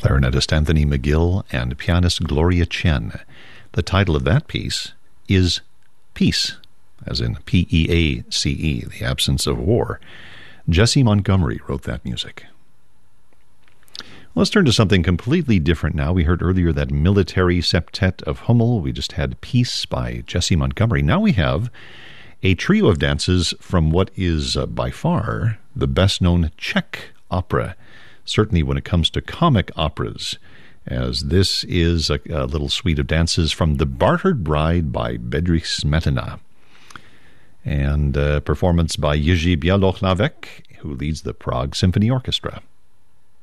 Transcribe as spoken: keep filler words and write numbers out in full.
clarinetist Anthony McGill and pianist Gloria Chen. The title of that piece is Peace, as in P E A C E, the absence of war. Jesse Montgomery wrote that music. Let's turn to something completely different now. We heard earlier that military septet of Hummel. We just had Peace by Jesse Montgomery. Now we have a trio of dances from what is uh, by far the best-known Czech opera, certainly when it comes to comic operas, as this is a, a little suite of dances from The Bartered Bride by Bedřich Smetana, and uh, performance by Jiří Bělohlávek, who leads the Prague Symphony Orchestra.